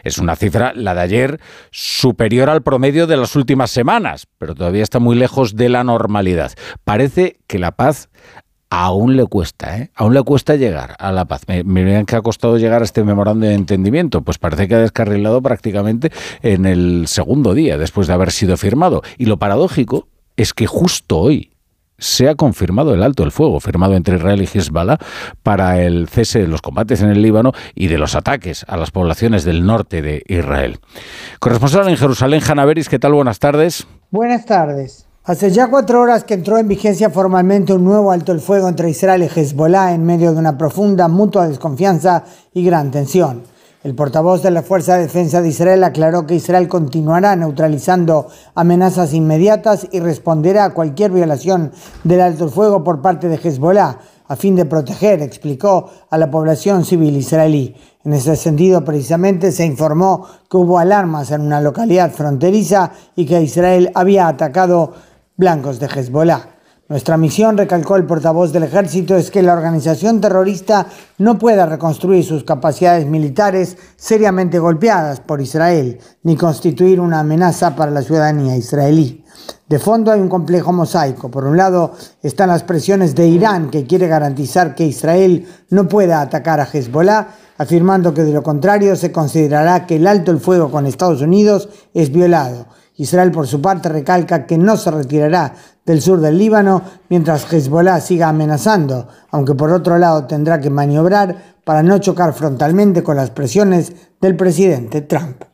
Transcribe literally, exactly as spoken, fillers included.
Es una cifra, la de ayer, superior al promedio de las últimas semanas, pero todavía está muy lejos de la normalidad. Parece que la paz aún le cuesta, ¿eh? Aún le cuesta llegar a la paz. Me, me dirán que ha costado llegar a este memorándum de entendimiento. Pues parece que ha descarrilado prácticamente en el segundo día después de haber sido firmado. Y lo paradójico es que justo hoy se ha confirmado el alto el fuego firmado entre Israel y Hezbollah para el cese de los combates en el Líbano y de los ataques a las poblaciones del norte de Israel. Corresponsal en Jerusalén, Hanna Beris, ¿qué tal? Buenas tardes. Buenas tardes. Hace ya cuatro horas que entró en vigencia formalmente un nuevo alto el fuego entre Israel y Hezbollah en medio de una profunda mutua desconfianza y gran tensión. El portavoz de la Fuerza de Defensa de Israel aclaró que Israel continuará neutralizando amenazas inmediatas y responderá a cualquier violación del alto el fuego por parte de Hezbollah, a fin de proteger, explicó, a la población civil israelí. En ese sentido, precisamente, se informó que hubo alarmas en una localidad fronteriza y que Israel había atacado blancos de Hezbollah. Nuestra misión, recalcó el portavoz del ejército, es que la organización terrorista no pueda reconstruir sus capacidades militares seriamente golpeadas por Israel, ni constituir una amenaza para la ciudadanía israelí. De fondo hay un complejo mosaico. Por un lado están las presiones de Irán, que quiere garantizar que Israel no pueda atacar a Hezbollah, afirmando que de lo contrario se considerará que el alto el fuego con Estados Unidos es violado. Israel, por su parte, recalca que no se retirará del sur del Líbano mientras Hezbollah siga amenazando, aunque por otro lado tendrá que maniobrar para no chocar frontalmente con las presiones del presidente Trump.